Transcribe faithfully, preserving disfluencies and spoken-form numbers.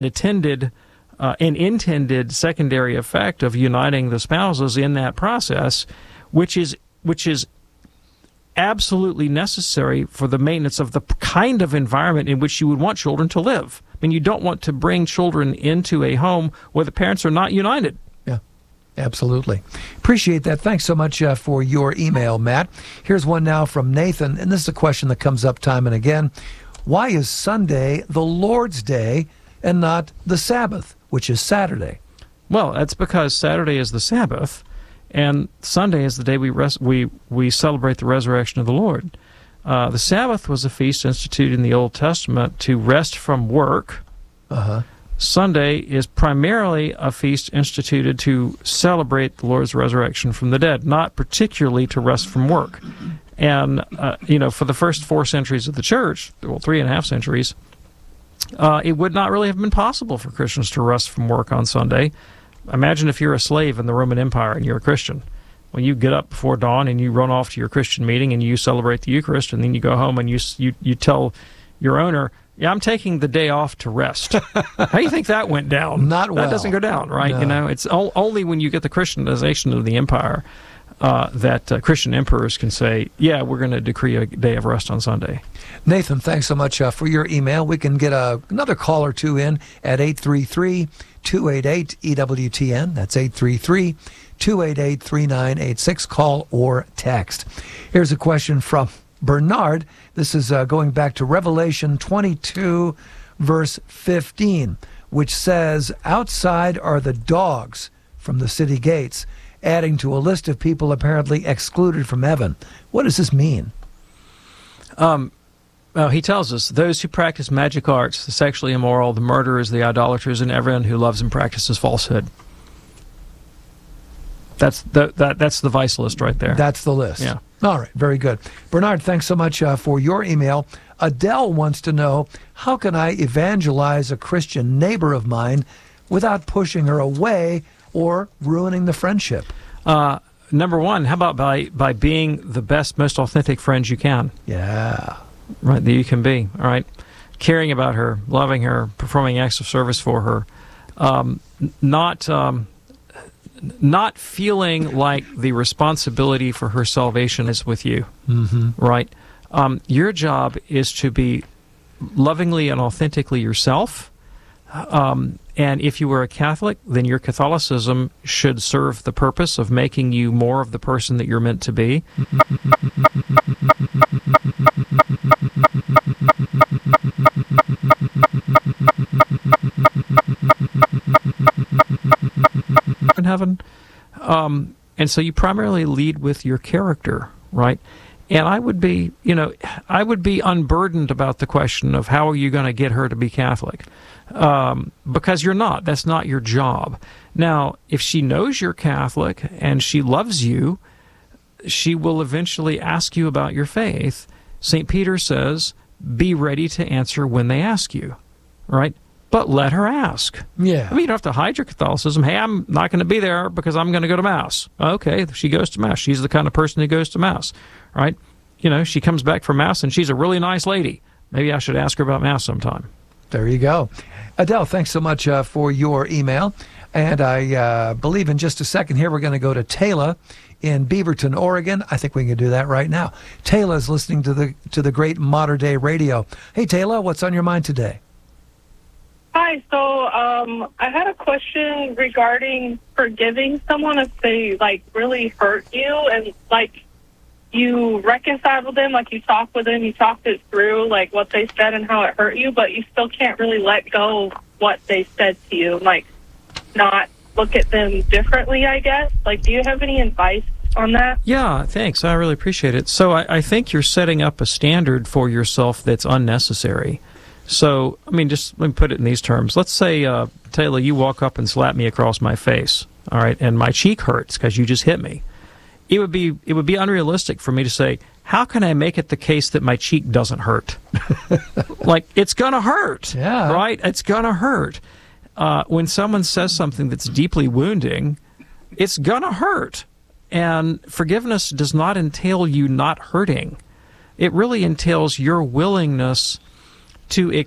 attended uh, an intended secondary effect of uniting the spouses in that process, which is which is absolutely necessary for the maintenance of the kind of environment in which you would want children to live. I mean, you don't want to bring children into a home where the parents are not united. Yeah, absolutely. Appreciate that. Thanks so much uh, for your email, Matt. Here's one now from Nathan, and this is a question that comes up time and again. Why is Sunday the Lord's Day and not the Sabbath, which is Saturday? Well, that's because Saturday is the Sabbath, and Sunday is the day we res- we we celebrate the resurrection of the Lord. Uh, the Sabbath was a feast instituted in the Old Testament to rest from work. Uh-huh. Sunday is primarily a feast instituted to celebrate the Lord's resurrection from the dead, not particularly to rest from work. And, uh, you know, for the first four centuries of the church, well, three and a half centuries, uh, it would not really have been possible for Christians to rest from work on Sunday. Imagine if you're a slave in the Roman Empire and you're a Christian. Well, you get up before dawn and you run off to your Christian meeting and you celebrate the Eucharist, and then you go home and you you, you tell your owner, yeah, I'm taking the day off to rest. How do you think that went down? Not well. That doesn't go down, right? No. You know, it's o- only when you get the Christianization of the empire uh, that uh, Christian emperors can say, yeah, we're going to decree a day of rest on Sunday. Nathan, thanks so much uh, for your email. We can get a, another call or two in at eight three three, two eight eight, E W T N. That's eight three three, two eight eight, three nine eight six. Call or text. Here's a question from Bernard. This is uh, going back to Revelation twenty-two, verse fifteen, which says, outside are the dogs from the city gates, adding to a list of people apparently excluded from heaven. What does this mean? Um, well, he tells us, those who practice magic arts, the sexually immoral, the murderers, the idolaters, and everyone who loves and practices falsehood. That's the, that, that's the vice list right there. That's the list. Yeah. All right, very good. Bernard, thanks so much uh, for your email. Adele wants to know, how can I evangelize a Christian neighbor of mine without pushing her away or ruining the friendship? Uh, number one, how about by, by being the best, most authentic friend you can? Yeah. Right, that you can be, all right? Caring about her, loving her, performing acts of service for her, um, not... Um, not feeling like the responsibility for her salvation is with you, mm-hmm. right? Um, your job is to be lovingly and authentically yourself. Um, and if you were a Catholic, then your Catholicism should serve the purpose of making you more of the person that you're meant to be. In heaven. Um, and so you primarily lead with your character, right? And I would be, you know, I would be unburdened about the question of how are you going to get her to be Catholic? Um, because you're not. That's not your job. Now, if she knows you're Catholic and she loves you, she will eventually ask you about your faith. Saint Peter says, be ready to answer when they ask you, right? But let her ask. Yeah. I mean, you don't have to hide your Catholicism. Hey, I'm not going to be there because I'm going to go to Mass. Okay, she goes to Mass. She's the kind of person who goes to Mass, right? You know, she comes back from Mass and she's a really nice lady. Maybe I should ask her about Mass sometime. There you go. Adele, thanks so much uh, for your email. And I uh, believe in just a second here we're going to go to Taylor in Beaverton, Oregon. I think we can do that right now. Taylor's listening to the to the great Modern Day Radio. Hey, Taylor, what's on your mind today? Hi, so um, I had a question regarding forgiving someone if they, like, really hurt you and, like, you reconcile with them, like, you talk with them, you talked it through, like, what they said and how it hurt you, but you still can't really let go of what they said to you, like, not look at them differently, I guess. Like, do you have any advice on that? Yeah, thanks. I really appreciate it. So I, I think you're setting up a standard for yourself that's unnecessary. So, I mean, just let me put it in these terms. Let's say, uh, Taylor, you walk up and slap me across my face, all right, and my cheek hurts because you just hit me. It would be it would be unrealistic for me to say, how can I make it the case that my cheek doesn't hurt? Like, it's going to hurt, yeah. right? It's going to hurt. Uh, when someone says something that's deeply wounding, it's going to hurt. And forgiveness does not entail you not hurting. It really entails your willingness to